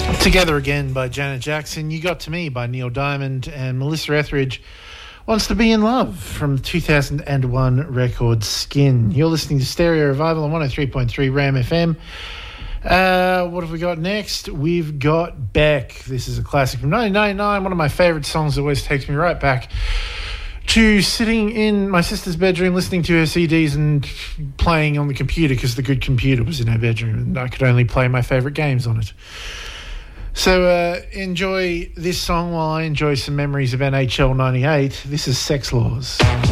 Together Again by Janet Jackson, You Got To Me by Neil Diamond, and Melissa Etheridge Wants To Be In Love from the 2001 record Skin. You're listening to Stereo Revival on 103.3 RAM FM. What have we got next? We've got Beck. This is a classic from 1999, one of my favourite songs that always takes me right back to sitting in my sister's bedroom listening to her CDs and playing on the computer because the good computer was in her bedroom and I could only play my favourite games on it. So enjoy this song while I enjoy some memories of NHL 98. This is Sex Laws.